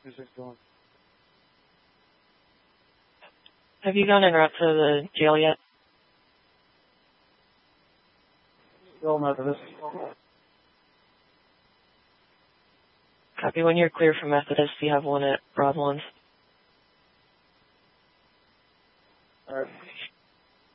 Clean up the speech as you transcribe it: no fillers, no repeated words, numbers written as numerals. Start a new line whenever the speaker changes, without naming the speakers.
Who's this going?
Have you gone en route to the jail yet?
Still Methodist.
Copy. When you're clear from Methodist, you have one at Broad Ones.
All right.